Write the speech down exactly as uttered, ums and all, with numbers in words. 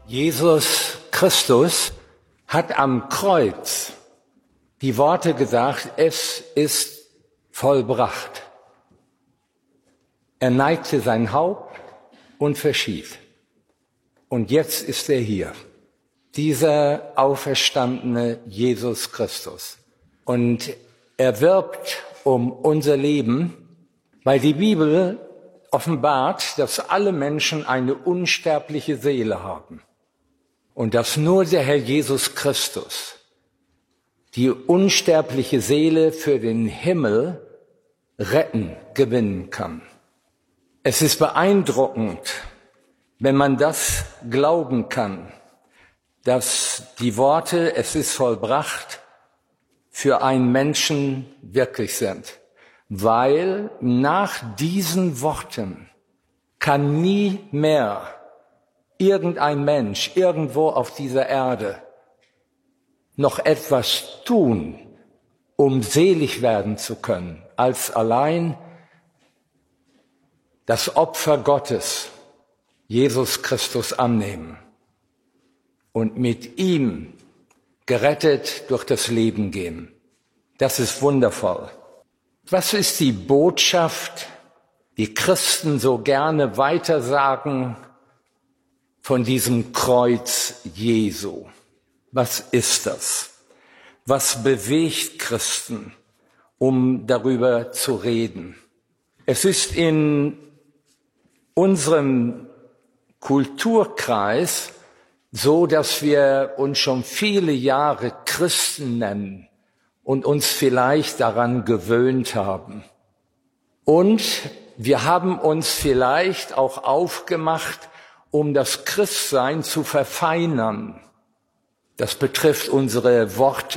Jesus Christus hat am Kreuz die Worte gesagt, es ist vollbracht. Er neigte sein Haupt und verschied. Und jetzt ist er hier, dieser auferstandene Jesus Christus. Und er wirbt um unser Leben, weil die Bibel offenbart, dass alle Menschen eine unsterbliche Seele haben. Und dass nur der Herr Jesus Christus die unsterbliche Seele für den Himmel retten, gewinnen kann. Es ist beeindruckend, wenn man das glauben kann, dass die Worte, es ist vollbracht, für einen Menschen wirklich sind. Weil nach diesen Worten kann nie mehr irgendein Mensch irgendwo auf dieser Erde noch etwas tun, um selig werden zu können, als allein das Opfer Gottes, Jesus Christus, annehmen und mit ihm gerettet durch das Leben gehen. Das ist wundervoll. Was ist die Botschaft, die Christen so gerne weitersagen von diesem Kreuz Jesu? Was ist das? Was bewegt Christen, um darüber zu reden? Es ist in unserem Kulturkreis so, dass wir uns schon viele Jahre Christen nennen und uns vielleicht daran gewöhnt haben. Und wir haben uns vielleicht auch aufgemacht, um das Christsein zu verfeinern. Das betrifft unsere Worte.